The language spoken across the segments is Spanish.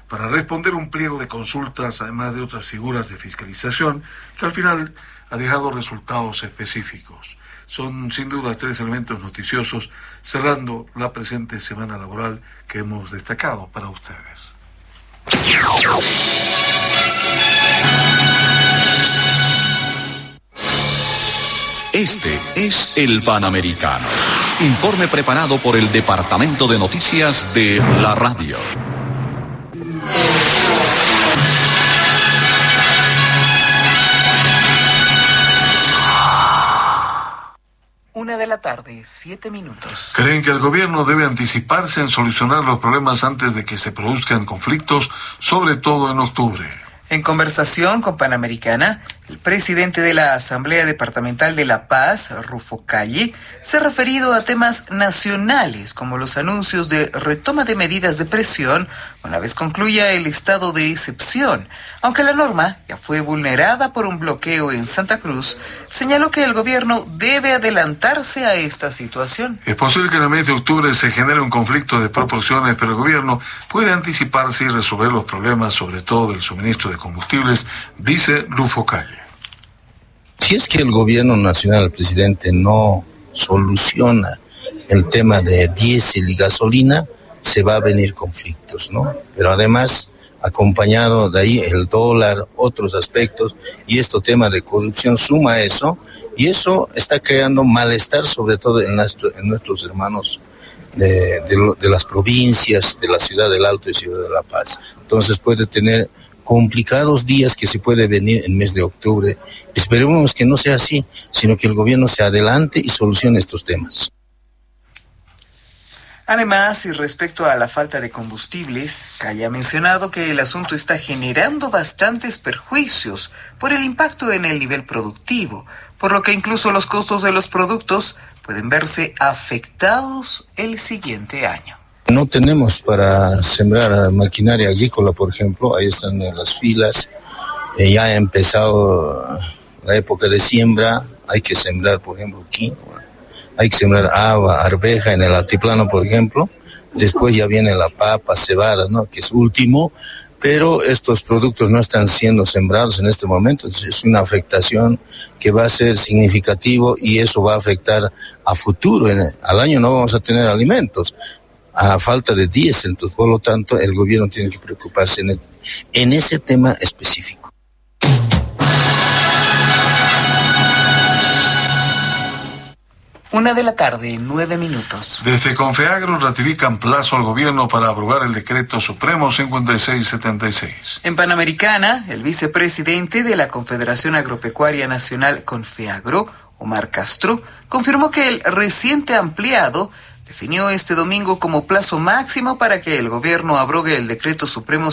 para responder un pliego de consultas, además de otras figuras de fiscalización, que al final ha dejado resultados específicos. Son sin duda 3 elementos noticiosos cerrando la presente semana laboral que hemos destacado para ustedes. Este es el Panamericano. Informe preparado por el Departamento de Noticias de la Radio. Una de la tarde, 7 minutos. ¿Creen que el gobierno debe anticiparse en solucionar los problemas antes de que se produzcan conflictos, sobre todo en octubre? En conversación con Panamericana, el presidente de la Asamblea Departamental de La Paz, Rufo Calle, se ha referido a temas nacionales como los anuncios de retoma de medidas de presión una vez concluya el estado de excepción. Aunque la norma ya fue vulnerada por un bloqueo en Santa Cruz, señaló que el gobierno debe adelantarse a esta situación. Es posible que en el mes de octubre se genere un conflicto de proporciones, pero el gobierno puede anticiparse y resolver los problemas, sobre todo del suministro de combustibles, dice Rufo Calle. Si es que el gobierno nacional, el presidente, no soluciona el tema de diésel y gasolina, se va a venir conflictos, ¿no? Pero además, acompañado de ahí el dólar, otros aspectos, y este tema de corrupción suma a eso, y eso está creando malestar, sobre todo en nuestros hermanos de las provincias, de la ciudad del Alto y ciudad de La Paz. Entonces puede tener complicados días que se puede venir en mes de octubre. Esperemos que no sea así, sino que el gobierno se adelante y solucione estos temas. Además, y respecto a la falta de combustibles, Calle ha mencionado que el asunto está generando bastantes perjuicios por el impacto en el nivel productivo, por lo que incluso los costos de los productos pueden verse afectados el siguiente año. No tenemos para sembrar maquinaria agrícola, por ejemplo, ahí están en las filas, ya ha empezado la época de siembra, hay que sembrar, por ejemplo, quinoa, hay que sembrar haba, arveja en el altiplano, por ejemplo, después ya viene la papa, cebada, ¿no?, que es último, pero estos productos no están siendo sembrados en este momento, entonces es una afectación que va a ser significativo y eso va a afectar a futuro, al año no vamos a tener alimentos, a falta de diésel, entonces por lo tanto el gobierno tiene que preocuparse en ese tema específico. Una de la tarde, 9 minutos. Desde Confeagro ratifican plazo al gobierno para abrogar el decreto supremo 5676. En Panamericana, el vicepresidente de la Confederación Agropecuaria Nacional Confeagro, Omar Castro, confirmó que el reciente ampliado definió este domingo como plazo máximo para que el gobierno abrogue el decreto supremo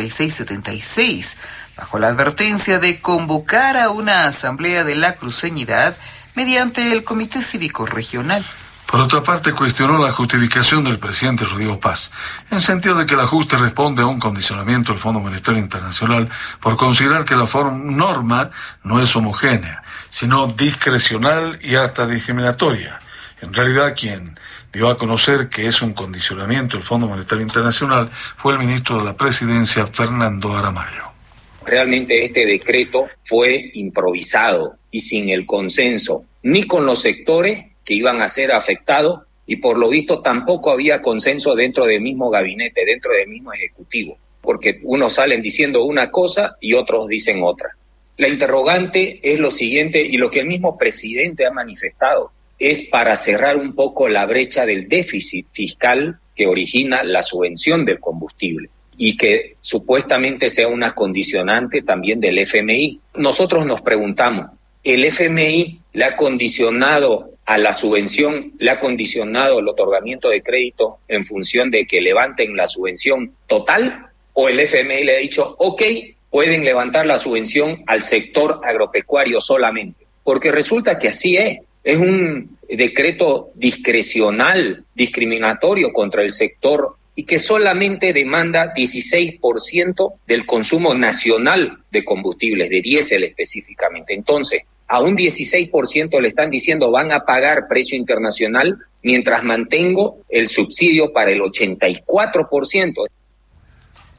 5676, bajo la advertencia de convocar a una asamblea de la cruceñidad mediante el Comité Cívico Regional. Por otra parte, cuestionó la justificación del presidente Rodrigo Paz, en sentido de que el ajuste responde a un condicionamiento del Fondo Monetario Internacional por considerar que la norma no es homogénea, sino discrecional y hasta discriminatoria. En realidad, quien dio a conocer que es un condicionamiento del Fondo Monetario Internacional fue el ministro de la Presidencia, Fernando Aramayo. Realmente este decreto fue improvisado y sin el consenso, ni con los sectores que iban a ser afectados, y por lo visto tampoco había consenso dentro del mismo gabinete, dentro del mismo ejecutivo, porque unos salen diciendo una cosa y otros dicen otra. La interrogante es lo siguiente, y lo que el mismo presidente ha manifestado, es para cerrar un poco la brecha del déficit fiscal que origina la subvención del combustible, y que supuestamente sea una condicionante también del FMI. Nosotros nos preguntamos, ¿el FMI le ha condicionado a la subvención, le ha condicionado el otorgamiento de crédito en función de que levanten la subvención total? ¿O el FMI le ha dicho, ok, pueden levantar la subvención al sector agropecuario solamente? Porque resulta que así es un decreto discrecional, discriminatorio contra el sector, y que solamente demanda 16% del consumo nacional de combustibles, de diésel específicamente. Entonces, a un 16% le están diciendo van a pagar precio internacional, mientras mantengo el subsidio para el 84%.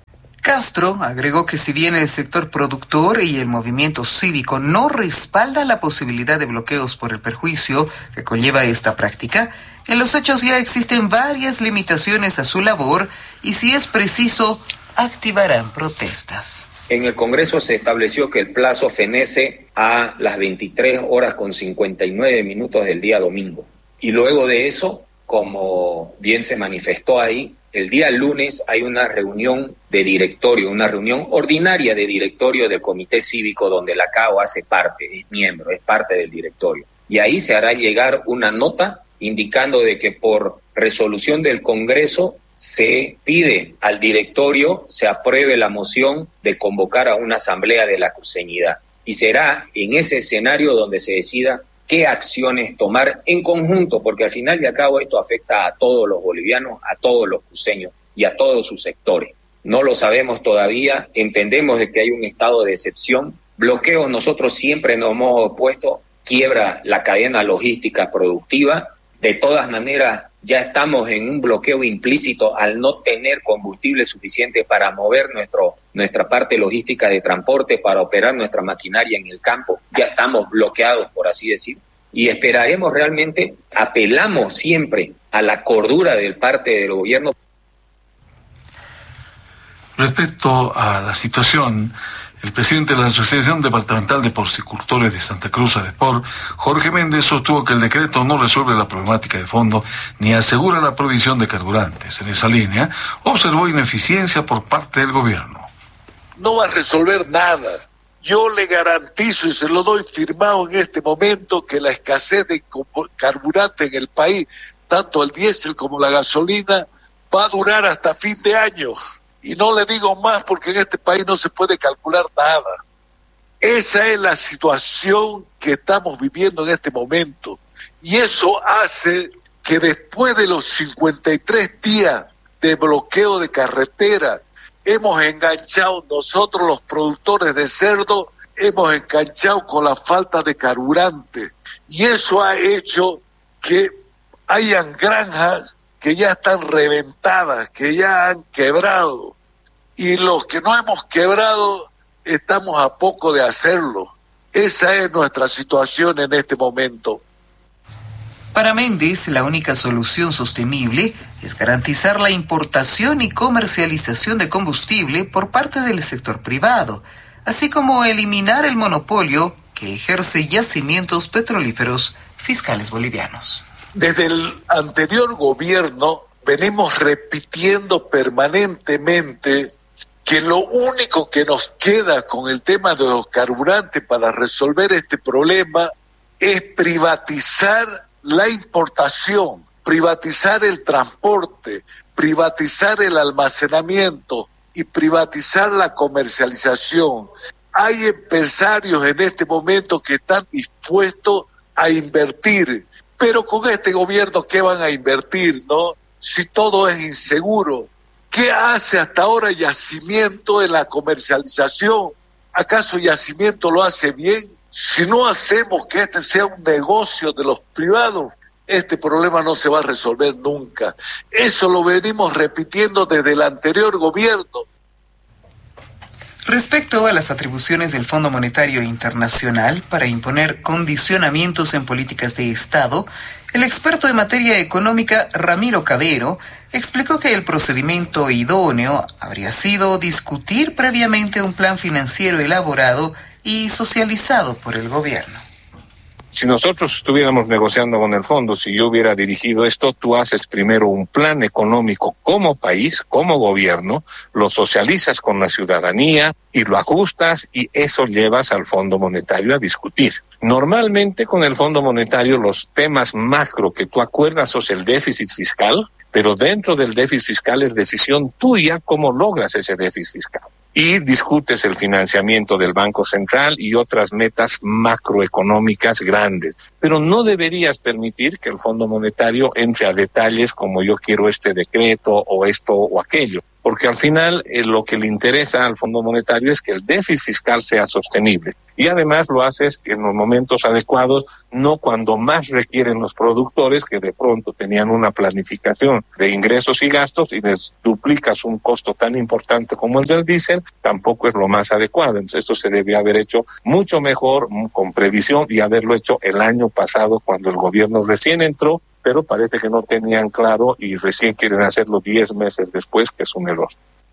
Castro agregó que si bien el sector productor y el movimiento cívico no respalda la posibilidad de bloqueos por el perjuicio que conlleva esta práctica, en los hechos ya existen varias limitaciones a su labor y si es preciso, activarán protestas. En el Congreso se estableció que el plazo fenece a las 23 horas con 59 minutos del día domingo. Y luego de eso, como bien se manifestó ahí, el día lunes hay una reunión de directorio, una reunión ordinaria de directorio del Comité Cívico donde la CAO hace parte, es miembro, es parte del directorio. Y ahí se hará llegar una nota indicando de que por resolución del Congreso se pide al directorio se apruebe la moción de convocar a una asamblea de la cruceñidad. Y será en ese escenario donde se decida qué acciones tomar en conjunto, porque al final y al cabo esto afecta a todos los bolivianos, a todos los cruceños y a todos sus sectores. No lo sabemos todavía, entendemos de que hay un estado de excepción. Bloqueos nosotros siempre nos hemos opuesto, quiebra la cadena logística productiva. De todas maneras, ya estamos en un bloqueo implícito al no tener combustible suficiente para mover nuestra parte logística de transporte, para operar nuestra maquinaria en el campo. Ya estamos bloqueados, por así decir. Y esperaremos realmente, apelamos siempre a la cordura del parte del gobierno. Respecto a la situación, el presidente de la Asociación Departamental de Porcicultores de Santa Cruz, ADEPOR, Jorge Méndez, sostuvo que el decreto no resuelve la problemática de fondo ni asegura la provisión de carburantes. En esa línea, observó ineficiencia por parte del gobierno. No va a resolver nada. Yo le garantizo y se lo doy firmado en este momento que la escasez de carburante en el país, tanto el diésel como la gasolina, va a durar hasta fin de año. Y no le digo más porque en este país no se puede calcular nada. Esa es la situación que estamos viviendo en este momento. Y eso hace que después de los 53 días de bloqueo de carretera, hemos enganchado nosotros los productores de cerdo, hemos enganchado con la falta de carburante. Y eso ha hecho que hayan granjas que ya están reventadas, que ya han quebrado. Y los que no hemos quebrado, estamos a poco de hacerlo. Esa es nuestra situación en este momento. Para Méndez, la única solución sostenible es garantizar la importación y comercialización de combustible por parte del sector privado, así como eliminar el monopolio que ejerce Yacimientos Petrolíferos Fiscales Bolivianos. Desde el anterior gobierno venimos repitiendo permanentemente que lo único que nos queda con el tema de los carburantes para resolver este problema es privatizar la importación, privatizar el transporte, privatizar el almacenamiento y privatizar la comercialización. Hay empresarios en este momento que están dispuestos a invertir, pero con este gobierno, ¿qué van a invertir, no? Si todo es inseguro. ¿Qué hace hasta ahora Yacimiento en la comercialización? ¿Acaso Yacimiento lo hace bien? Si no hacemos que este sea un negocio de los privados, este problema no se va a resolver nunca. Eso lo venimos repitiendo desde el anterior gobierno. Respecto a las atribuciones del Fondo Monetario Internacional para imponer condicionamientos en políticas de Estado, el experto en materia económica Ramiro Cabero explicó que el procedimiento idóneo habría sido discutir previamente un plan financiero elaborado y socializado por el gobierno. Si nosotros estuviéramos negociando con el fondo, si yo hubiera dirigido esto, tú haces primero un plan económico como país, como gobierno, lo socializas con la ciudadanía y lo ajustas y eso llevas al Fondo Monetario a discutir. Normalmente con el Fondo Monetario los temas macro que tú acuerdas son el déficit fiscal, pero dentro del déficit fiscal es decisión tuya cómo logras ese déficit fiscal. Y discutes el financiamiento del Banco Central y otras metas macroeconómicas grandes. Pero no deberías permitir que el Fondo Monetario entre a detalles como yo quiero este decreto o esto o aquello. porque al final lo que le interesa al Fondo Monetario es que el déficit fiscal sea sostenible. Y además lo haces en los momentos adecuados, no cuando más requieren los productores, que de pronto tenían una planificación de ingresos y gastos y les duplicas un costo tan importante como el del diésel, tampoco es lo más adecuado. Entonces esto se debe haber hecho mucho mejor, con previsión, y haberlo hecho el año pasado cuando el gobierno recién entró, pero parece que no tenían claro y recién quieren hacerlo 10 meses después, que es un error.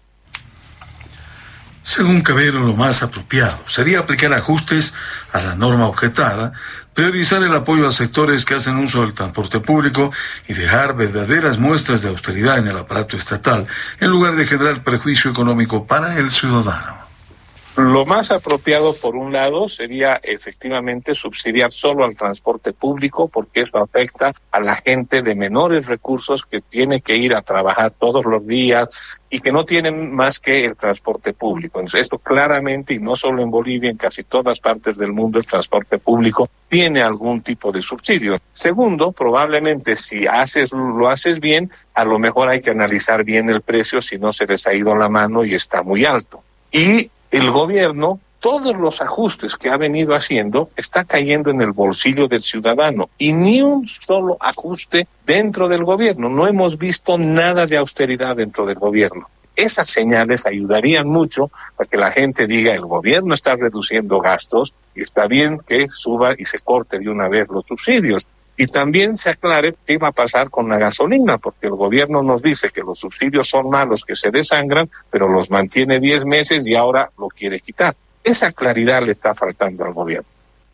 Según Cabero, lo más apropiado sería aplicar ajustes a la norma objetada, priorizar el apoyo a sectores que hacen uso del transporte público y dejar verdaderas muestras de austeridad en el aparato estatal, en lugar de generar perjuicio económico para el ciudadano. Lo más apropiado, por un lado, sería efectivamente subsidiar solo al transporte público, porque eso afecta a la gente de menores recursos que tiene que ir a trabajar todos los días y que no tienen más que el transporte público. Entonces, esto claramente, y no solo en Bolivia, en casi todas partes del mundo, el transporte público tiene algún tipo de subsidio. Segundo, probablemente si lo haces bien, a lo mejor hay que analizar bien el precio si no se les ha ido la mano y está muy alto. Y el gobierno, todos los ajustes que ha venido haciendo, está cayendo en el bolsillo del ciudadano, y ni un solo ajuste dentro del gobierno. No hemos visto nada de austeridad dentro del gobierno. Esas señales ayudarían mucho para que la gente diga: el gobierno está reduciendo gastos y está bien que suba y se corte de una vez los subsidios. Y también se aclare qué va a pasar con la gasolina, porque el gobierno nos dice que los subsidios son malos, que se desangran, pero los mantiene 10 meses y ahora lo quiere quitar. Esa claridad le está faltando al gobierno.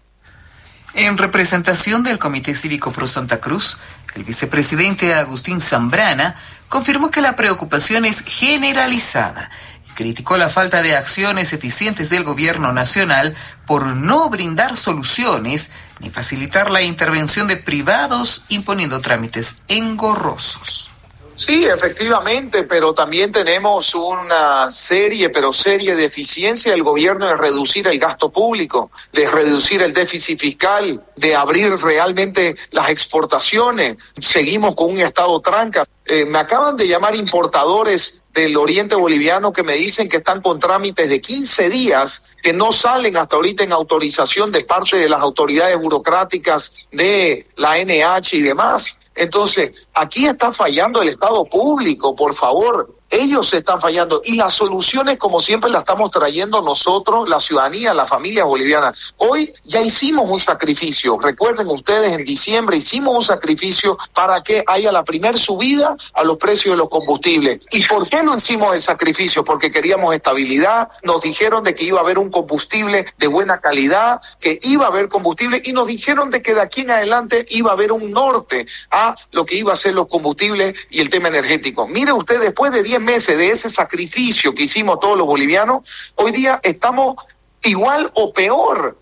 En representación del Comité Cívico Pro Santa Cruz, el vicepresidente Agustín Zambrana confirmó que la preocupación es generalizada y criticó la falta de acciones eficientes del gobierno nacional por no brindar soluciones ni facilitar la intervención de privados imponiendo trámites engorrosos. Sí, efectivamente, pero también tenemos una serie de deficiencias del gobierno de reducir el gasto público, de reducir el déficit fiscal, de abrir realmente las exportaciones. Seguimos con un estado tranca. Me acaban de llamar importadores del oriente boliviano que me dicen que están con trámites de 15 días que no salen hasta ahorita en autorización de parte de las autoridades burocráticas de la NH y demás. Entonces, aquí está fallando el Estado público, por favor. Ellos se están fallando, y las soluciones, como siempre, las estamos trayendo nosotros, la ciudadanía, las familias bolivianas. Hoy ya hicimos un sacrificio. Recuerden ustedes, en diciembre hicimos un sacrificio para que haya la primer subida a los precios de los combustibles. ¿Y por qué no hicimos el sacrificio? Porque queríamos estabilidad. Nos dijeron de que iba a haber un combustible de buena calidad, que iba a haber combustible, y nos dijeron de que de aquí en adelante iba a haber un norte a lo que iba a ser los combustibles y el tema energético. Mire usted, después de 10 meses de ese sacrificio que hicimos todos los bolivianos, hoy día estamos igual o peor.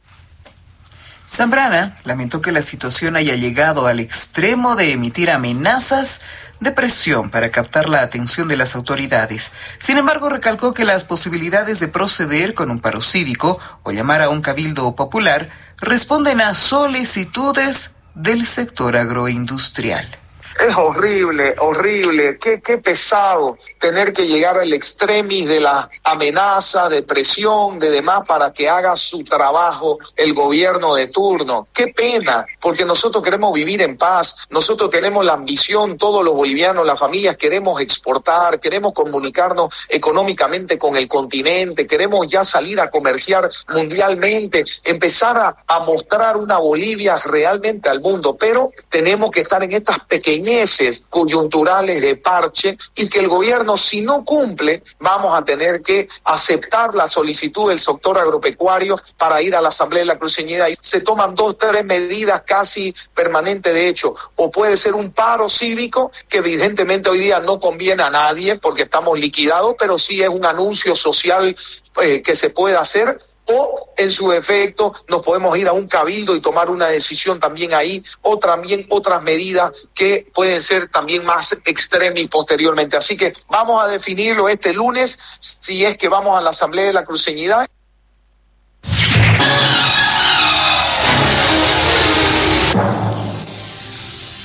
Zambrana lamentó que la situación haya llegado al extremo de emitir amenazas de presión para captar la atención de las autoridades. Sin embargo, recalcó que las posibilidades de proceder con un paro cívico o llamar a un cabildo popular responden a solicitudes del sector agroindustrial. Es horrible, qué pesado tener que llegar al extremis de la amenaza, de presión, de demás para que haga su trabajo el gobierno de turno. Qué pena, porque nosotros queremos vivir en paz, nosotros tenemos la ambición, todos los bolivianos, las familias queremos exportar, queremos comunicarnos económicamente con el continente, queremos ya salir a comerciar mundialmente, empezar a mostrar una Bolivia realmente al mundo, pero tenemos que estar en estas pequeñeces coyunturales de parche, y que el gobierno, si no cumple, vamos a tener que aceptar la solicitud del sector agropecuario para ir a la Asamblea de la Cruceñeda. Se toman 2, 3 medidas casi permanentes de hecho, o puede ser un paro cívico que evidentemente hoy día no conviene a nadie porque estamos liquidados, pero sí es un anuncio social que se puede hacer. O, en su efecto, nos podemos ir a un cabildo y tomar una decisión también ahí, o también otras medidas que pueden ser también más extremis posteriormente. Así que vamos a definirlo este lunes, si es que vamos a la Asamblea de la Cruceñidad.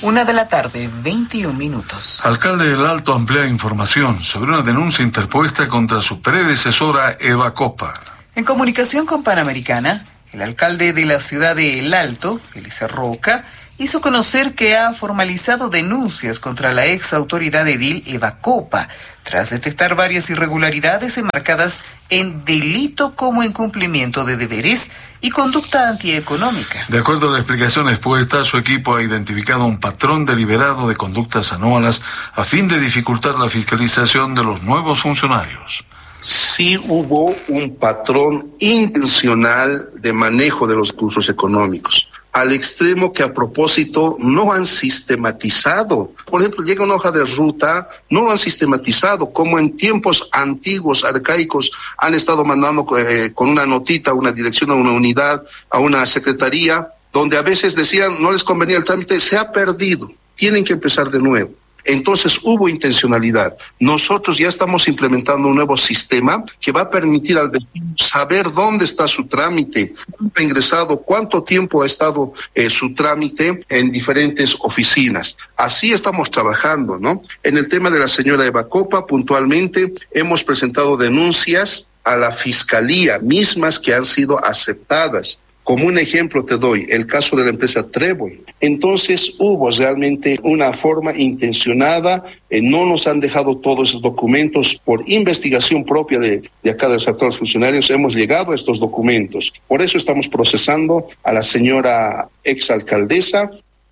1:21 p.m. Alcalde del Alto amplía información sobre una denuncia interpuesta contra su predecesora Eva Copa. En comunicación con Panamericana, el alcalde de la ciudad de El Alto, Eliezer Roca, hizo conocer que ha formalizado denuncias contra la ex autoridad edil Eva Copa, tras detectar varias irregularidades enmarcadas en delito como incumplimiento de deberes y conducta antieconómica. De acuerdo a la explicación expuesta, su equipo ha identificado un patrón deliberado de conductas anómalas a fin de dificultar la fiscalización de los nuevos funcionarios. Sí hubo un patrón intencional de manejo de los recursos económicos, al extremo que a propósito no han sistematizado. Por ejemplo, llega una hoja de ruta, no lo han sistematizado, como en tiempos antiguos, arcaicos, han estado mandando con una notita, una dirección a una unidad, a una secretaría, donde a veces decían no les convenía el trámite, se ha perdido, tienen que empezar de nuevo. Entonces hubo intencionalidad. Nosotros ya estamos implementando un nuevo sistema que va a permitir al vecino saber dónde está su trámite, cuánto ha ingresado, cuánto tiempo ha estado su trámite en diferentes oficinas. Así estamos trabajando, ¿no? En el tema de la señora Eva Copa, puntualmente hemos presentado denuncias a la fiscalía, mismas que han sido aceptadas. Como un ejemplo te doy el caso de la empresa Trébol. Entonces hubo realmente una forma intencionada, no nos han dejado todos esos documentos por investigación propia de acá de los actuales funcionarios, hemos llegado a estos documentos. Por eso estamos procesando a la señora exalcaldesa.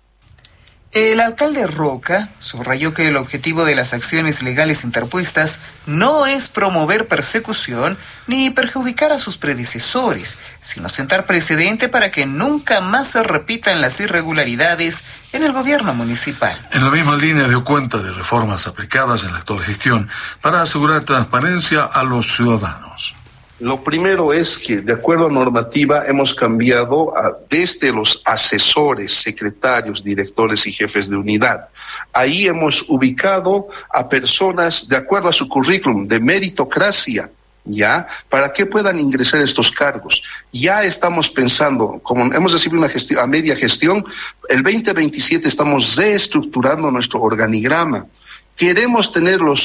El alcalde Roca subrayó que el objetivo de las acciones legales interpuestas no es promover persecución ni perjudicar a sus predecesores, sino sentar precedente para que nunca más se repitan las irregularidades en el gobierno municipal. En la misma línea dio cuenta de reformas aplicadas en la actual gestión para asegurar transparencia a los ciudadanos. Lo primero es que, de acuerdo a normativa, hemos cambiado desde los asesores, secretarios, directores y jefes de unidad. Ahí hemos ubicado a personas de acuerdo a su currículum de meritocracia, ¿ya? Para que puedan ingresar a estos cargos. Ya estamos pensando, como hemos recibido una gestión, a media gestión, el 2027 estamos reestructurando nuestro organigrama. Queremos tener los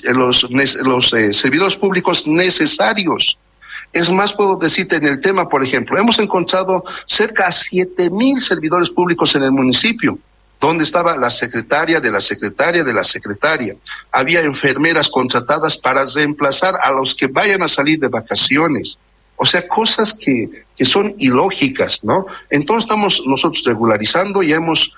servidores públicos necesarios. Es más, puedo decirte en el tema, por ejemplo, hemos encontrado cerca de 7,000 servidores públicos en el municipio, donde estaba la secretaria de la secretaria de la secretaria. Había enfermeras contratadas para reemplazar a los que vayan a salir de vacaciones. O sea, cosas que son ilógicas, ¿no? Entonces estamos nosotros regularizando, ya hemos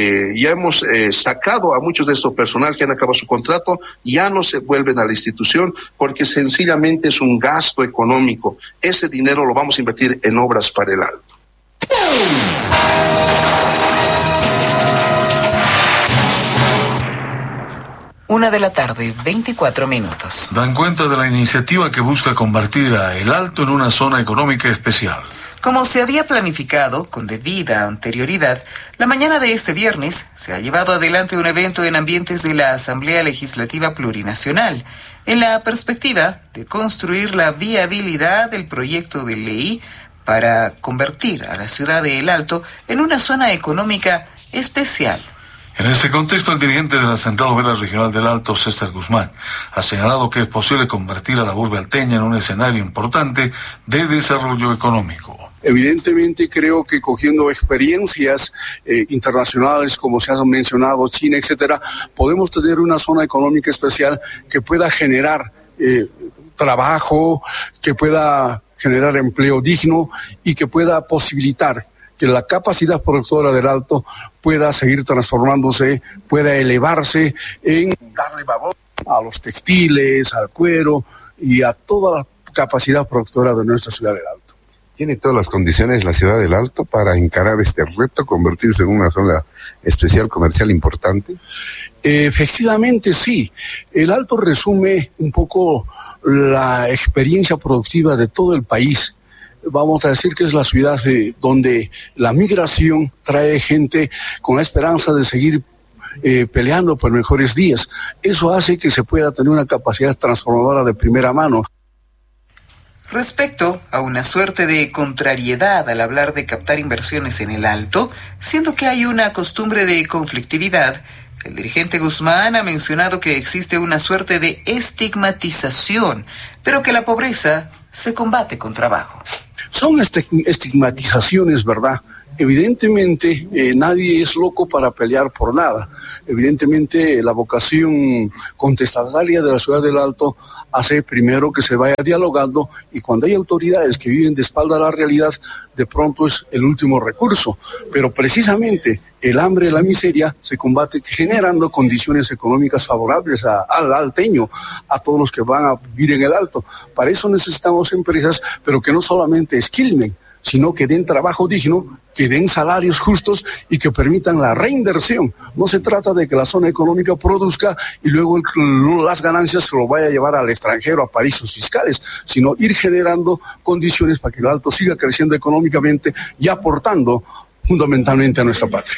sacado a muchos de estos personal que han acabado su contrato, ya no se vuelven a la institución porque sencillamente es un gasto económico. Ese dinero lo vamos a invertir en obras para el Alto. 1:24 p.m. Dan cuenta de la iniciativa que busca convertir a El Alto en una zona económica especial. Como se había planificado con debida anterioridad, la mañana de este viernes se ha llevado adelante un evento en ambientes de la Asamblea Legislativa Plurinacional, en la perspectiva de construir la viabilidad del proyecto de ley para convertir a la ciudad de El Alto en una zona económica especial. En ese contexto, el dirigente de la Central Obrera Regional del Alto, César Guzmán, ha señalado que es posible convertir a la urbe alteña en un escenario importante de desarrollo económico. Evidentemente creo que cogiendo experiencias internacionales como se han mencionado, China, etcétera, podemos tener una zona económica especial que pueda generar trabajo, que pueda generar empleo digno y que pueda posibilitar que la capacidad productora del Alto pueda seguir transformándose, pueda elevarse en darle valor a los textiles, al cuero y a toda la capacidad productora de nuestra ciudad del Alto. ¿Tiene todas las condiciones la ciudad del Alto para encarar este reto, convertirse en una zona especial comercial importante? Efectivamente, sí. El Alto resume un poco la experiencia productiva de todo el país. Vamos a decir que es la ciudad donde la migración trae gente con la esperanza de seguir peleando por mejores días. Eso hace que se pueda tener una capacidad transformadora de primera mano. respecto a una suerte de contrariedad al hablar de captar inversiones en el Alto, siendo que hay una costumbre de conflictividad. El dirigente Guzmán ha mencionado que existe una suerte de estigmatización, pero que la pobreza se combate con trabajo. Son estigmatizaciones, ¿verdad? Evidentemente, nadie es loco para pelear por nada. Evidentemente, la vocación contestataria de la ciudad del Alto hace primero que se vaya dialogando, y cuando hay autoridades que viven de espalda a la realidad, de pronto es el último recurso. Pero precisamente el hambre y la miseria se combate generando condiciones económicas favorables al alteño, a todos los que van a vivir en el Alto. Para eso necesitamos empresas, pero que no solamente esquilmen, sino que den trabajo digno, que den salarios justos y que permitan la reinversión. No se trata de que la zona económica produzca y luego las ganancias se lo vaya a llevar al extranjero, a paraísos fiscales, sino ir generando condiciones para que el Alto siga creciendo económicamente y aportando fundamentalmente a nuestra patria.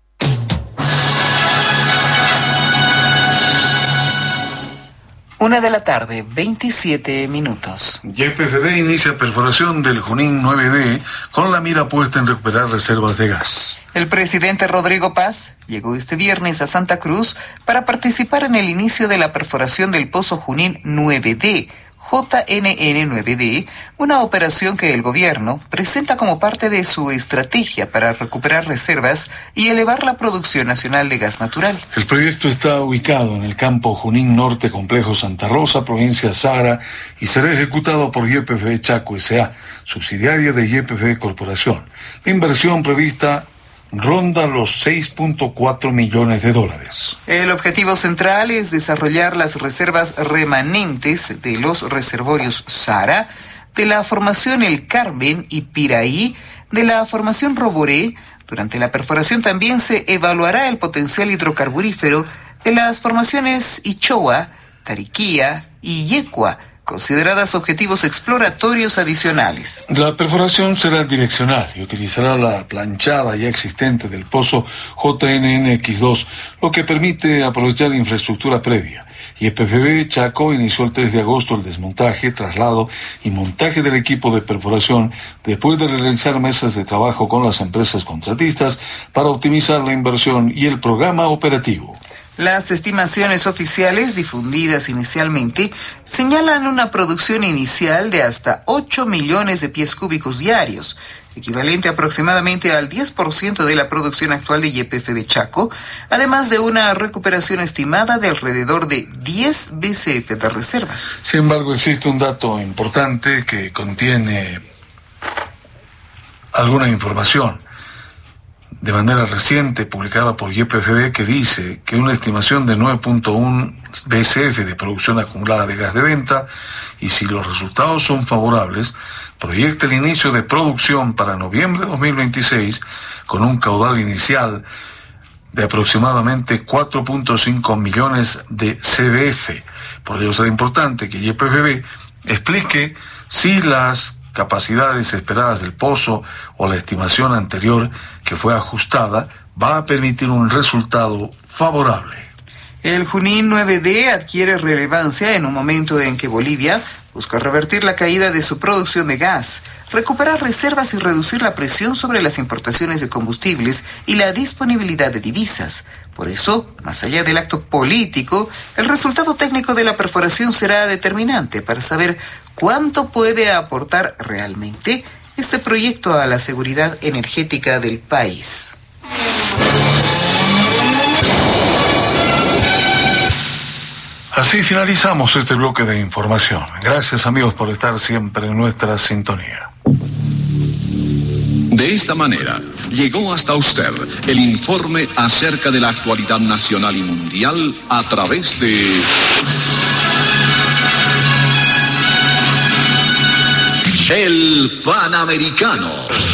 Una de la tarde, 27 minutos. YPFB inicia perforación del Junín 9D con la mira puesta en recuperar reservas de gas. El presidente Rodrigo Paz llegó este viernes a Santa Cruz para participar en el inicio de la perforación del pozo Junín 9D, JNN 9D, una operación que el gobierno presenta como parte de su estrategia para recuperar reservas y elevar la producción nacional de gas natural. El proyecto está ubicado en el campo Junín Norte, Complejo Santa Rosa, provincia Sara, y será ejecutado por YPFB Chaco S.A., subsidiaria de YPFB Corporación. La inversión prevista ronda los $6.4 millones. El objetivo central es desarrollar las reservas remanentes de los reservorios Sara, de la formación El Carmen y Piraí, de la formación Roboré. Durante la perforación también se evaluará el potencial hidrocarburífero de las formaciones Ichoa, Tariquía y Yecua, consideradas objetivos exploratorios adicionales. La perforación será direccional y utilizará la planchada ya existente del pozo JNNX2, lo que permite aprovechar la infraestructura previa. YPFB Chaco inició el 3 de agosto el desmontaje, traslado y montaje del equipo de perforación después de realizar mesas de trabajo con las empresas contratistas para optimizar la inversión y el programa operativo. Las estimaciones oficiales difundidas inicialmente señalan una producción inicial de hasta 8 millones de pies cúbicos diarios, equivalente aproximadamente al 10% de la producción actual de YPFB Chaco, además de una recuperación estimada de alrededor de 10 BCF de reservas. Sin embargo, existe un dato importante que contiene alguna información de manera reciente publicada por YPFB que dice que una estimación de 9.1 BCF de producción acumulada de gas de venta, y si los resultados son favorables, proyecta el inicio de producción para noviembre de 2026 con un caudal inicial de aproximadamente 4.5 millones de CBF. Por ello será importante que YPFB explique si las capacidades esperadas del pozo o la estimación anterior que fue ajustada va a permitir un resultado favorable. El Junín 9D adquiere relevancia en un momento en que Bolivia busca revertir la caída de su producción de gas, recuperar reservas y reducir la presión sobre las importaciones de combustibles y la disponibilidad de divisas. Por eso, más allá del acto político, el resultado técnico de la perforación será determinante para saber cuánto puede aportar realmente este proyecto a la seguridad energética del país. Así finalizamos este bloque de información. Gracias, amigos, por estar siempre en nuestra sintonía. De esta manera, llegó hasta usted el informe acerca de la actualidad nacional y mundial a través de El Panamericano.